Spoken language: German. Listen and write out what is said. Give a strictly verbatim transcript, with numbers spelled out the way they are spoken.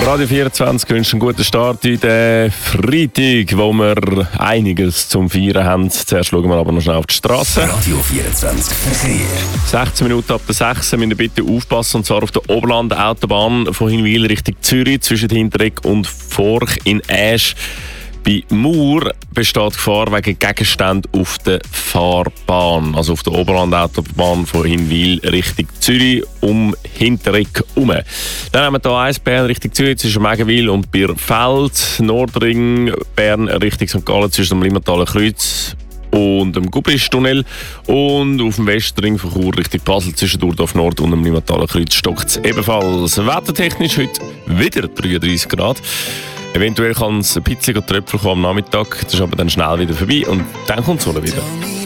Radio vierundzwanzig wünscht einen guten Start in den Freitag, wo wir einiges zum Feiern haben. Zuerst schauen wir aber noch schnell auf die Straße. Radio vierundzwanzig Verkehr. sechzehn Minuten ab der sechs müssen wir bitte aufpassen, und zwar auf der Oberland-Autobahn von Hinwil Richtung Zürich zwischen Hinteregg und Forch in Asch. Bei Mur besteht Gefahr wegen Gegenständen auf der Fahrbahn, also auf der Oberland-Autobahn von Hinwil Richtung Zürich um Hinteregg herum. Dann haben wir hier eins Bern Richtung Zürich zwischen Megenwil und Bierfeld, Nordring Bern Richtung Sankt Gallen zwischen dem Limmataler Kreuz und dem Gubristunnel, und auf dem Westring von Chur Richtung Basel zwischen Durdorf Nord und dem Limmataler Kreuz stockt es ebenfalls. Wettertechnisch heute wieder dreiunddreißig Grad. Eventuell kann es ein bisschen Tröpfchen kommen am Nachmittag, das ist aber dann schnell wieder vorbei und dann kommt die Sonne wieder.